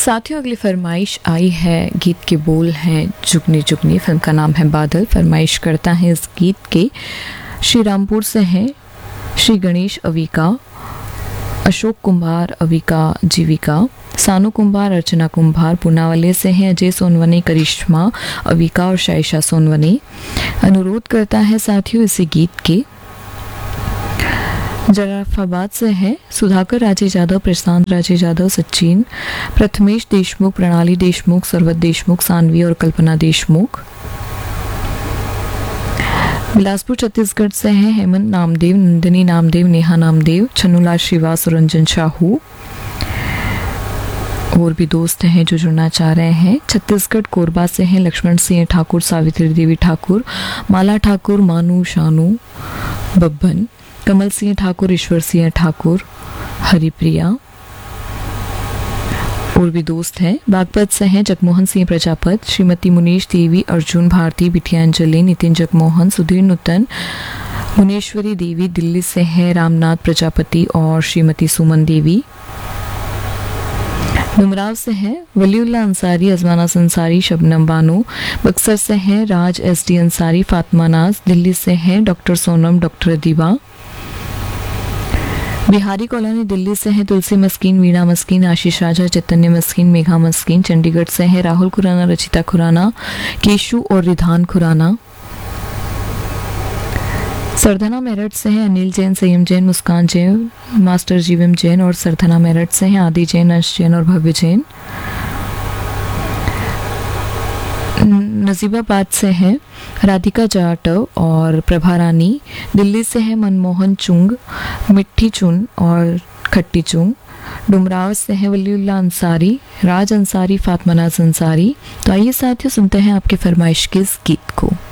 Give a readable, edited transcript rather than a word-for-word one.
साथियों, अगली फरमाइश आई है। गीत के बोल हैं जुगनी जुगनी, फिल्म का नाम है बादल। फरमाइश करता है इस गीत के श्री रामपुर से हैं श्री गणेश अविका, अशोक कुंभार, अविका जीविका, सानू कुंभार, अर्चना कुंभार। पुनावाले से हैं अजय सोनवनी, करिश्मा अविका और शाइशा सोनवनी। अनुरोध करता है साथियों इसी गीत के। जराफाबाद से है सुधाकर राजे जादव, प्रशांत राजे जादव, सचिन, प्रथमेश देशमुख, प्रणाली देशमुख, सरवत देशमुख, सानवी और कल्पना देशमुख। बिलासपुर छत्तीसगढ़ से हैं हेमंत नामदेव, नंदिनी नामदेव, नेहा नामदेव, छन्नूलाल श्रीवास और रंजन शाहू। और भी दोस्त हैं जो जुड़ना चाह रहे हैं। छत्तीसगढ़ कोरबा से हैं लक्ष्मण सिंह ठाकुर, सावित्री देवी ठाकुर, माला ठाकुर, मानू शानू बब्बन, कमल सिंह ठाकुर, ईश्वर सिंह ठाकुर, हरिप्रिया। और भी दोस्त हैं। बागपत से हैं जगमोहन सिंह प्रजापत, श्रीमती मुनीश देवी, अर्जुन भारती, बिटिया अंजलि, नितिन जगमोहन, सुधीर नूतन, मुनेश्वरी देवी। दिल्ली से हैं रामनाथ प्रजापति और श्रीमती सुमन देवी। डुमराव से हैं वलीउल्लाह अंसारी, अजमाना अंसारी, शबनम बानो। बक्सर से हैं राज SD अंसारी, फातिमा नाज। दिल्ली से हैं doctor Sonam, doctor Adiba. Bihari colony Delhi से हैं तुलसी मस्कीन, वीणा मस्कीन, आशीष राजा, चैतन्य मस्कीन, मेघा मस्कीन। चंडीगढ़ से हैं राहुल खुराना, रचिता खुराना, केशु और रिधान खुराना। सरधना मेरठ से हैं अनिल जैन, संयम जैन, मुस्कान जैन, मास्टर जीवम जैन। और सरधना मेरठ से हैं आदि जैन, अंश जैन और भव्य जैन। नजीबाबाद से हैं राधिका जाटव और प्रभा रानी। दिल्ली से हैं मनमोहन चुंग, मिट्टी चुन और खट्टी चुंग। डुमराव से हैं वलीउल्लाह अंसारी, राज अंसारी, फातिमा नाज अंसारी। तो आइए साथियों सुनते हैं आपके फरमाइश के इस गीत को।